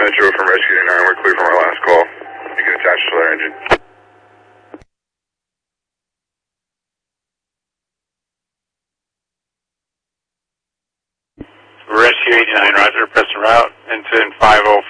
Metro from Rescue 9. We're clear from our last call. You can attach to our engine. Rescue 89, roger, press en route, into 505.